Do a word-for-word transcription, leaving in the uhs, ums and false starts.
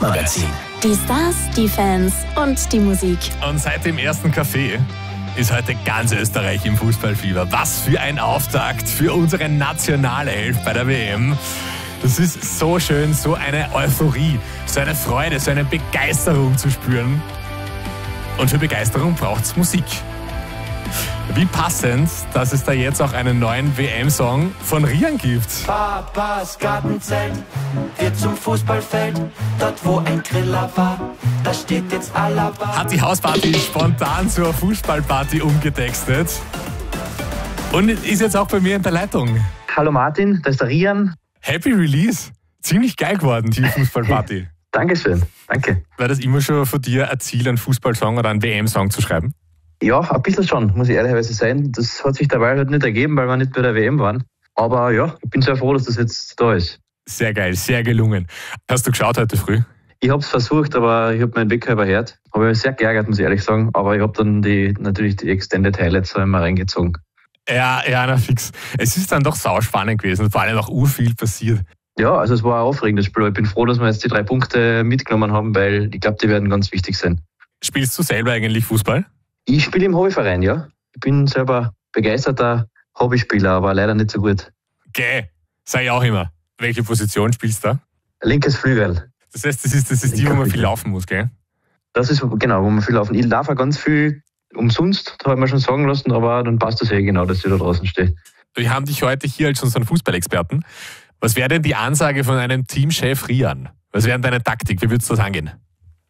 Sportmagazin. Die Stars, die Fans und die Musik. Und seit dem ersten Café ist heute ganz Österreich im Fußballfieber. Was für ein Auftakt für unsere Nationalelf bei der W M. Das ist so schön, so eine Euphorie, so eine Freude, so eine Begeisterung zu spüren. Und für Begeisterung braucht es Musik. Wie passend, dass es da jetzt auch einen neuen W M-Song von Rian gibt. Papas Gartenzelt wird zum Fußballfeld. Dort wo ein Griller war, da steht jetzt Alaba. Hat die Hausparty spontan zur Fußballparty umgetextet. Und ist jetzt auch bei mir in der Leitung. Hallo Martin, da ist der Rian. Happy Release. Ziemlich geil geworden, die Fußballparty. Dankeschön, danke. War das immer schon von dir ein Ziel, einen Fußballsong oder einen W M-Song zu schreiben? Ja, ein bisschen schon, muss ich ehrlicherweise sein. Das hat sich dabei halt nicht ergeben, weil wir nicht bei der W M waren. Aber ja, ich bin sehr froh, dass das jetzt da ist. Sehr geil, sehr gelungen. Hast du geschaut heute früh? Ich habe es versucht, aber ich habe meinen Wecker überhört. Habe mich sehr geärgert, muss ich ehrlich sagen. Aber ich habe dann die natürlich die Extended Highlights immer reingezogen. Ja, ja, na fix. Es ist dann doch sauspannend gewesen, vor allem auch urviel passiert. Ja, also es war ein aufregendes Spiel. Ich bin froh, dass wir jetzt die drei Punkte mitgenommen haben, weil ich glaube, die werden ganz wichtig sein. Spielst du selber eigentlich Fußball? Ich spiele im Hobbyverein, ja. Ich bin selber begeisterter Hobbyspieler, aber leider nicht so gut. Gäh, sag ich auch immer. Welche Position spielst du da? Linkes Flügel. Das heißt, das ist, das ist die, wo man viel laufen muss, gell? Das ist genau, wo man viel laufen. Ich laufe ganz viel umsonst, das habe ich mir schon sagen lassen, aber dann passt das ja genau, dass ich da draußen stehe. Wir haben dich heute hier als unseren Fußballexperten. Was wäre denn die Ansage von einem Teamchef Rian? Was wäre deine Taktik? Wie würdest du das angehen?